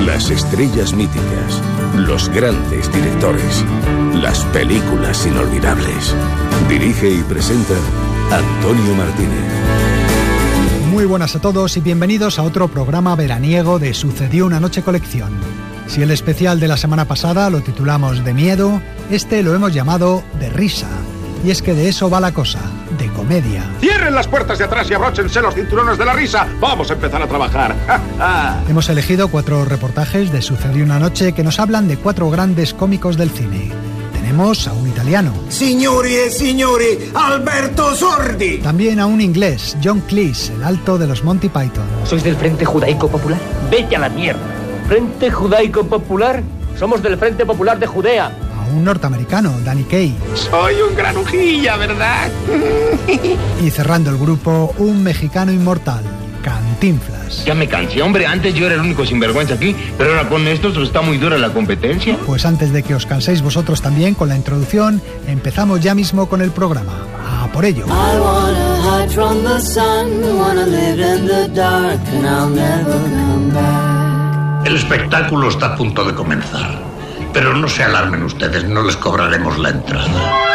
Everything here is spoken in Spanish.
Las estrellas míticas, los grandes directores, las películas inolvidables. Dirige y presenta Antonio Martínez. Muy buenas a todos y bienvenidos a otro programa veraniego de Sucedió una noche colección. Si el especial de la semana pasada lo titulamos de miedo, este lo hemos llamado de risa. Y es que de eso va la cosa, de comedia. ¡Cierren las puertas de atrás y abróchense los cinturones de la risa! ¡Vamos a empezar a trabajar! Hemos elegido 4 reportajes de Sucedió una noche que nos hablan de 4 grandes cómicos del cine. Tenemos a un italiano. Signori e signori, Alberto Sordi. También a un inglés, John Cleese, el alto de los Monty Python. ¿Sois del Frente Judaico Popular? ¡Vete a la mierda! ¿Frente Judaico Popular? Somos del Frente Popular de Judea. Un norteamericano, Danny Kaye. Soy un granujilla, ¿verdad? Y cerrando el grupo, un mexicano inmortal, Cantinflas. Ya me cansé, hombre. Antes yo era el único sinvergüenza aquí, pero ahora con estos está muy dura la competencia. Pues antes de que os canséis vosotros también con la introducción, empezamos ya mismo con el programa. ¡A por ello! El espectáculo está a punto de comenzar. Pero no se alarmen ustedes, no les cobraremos la entrada.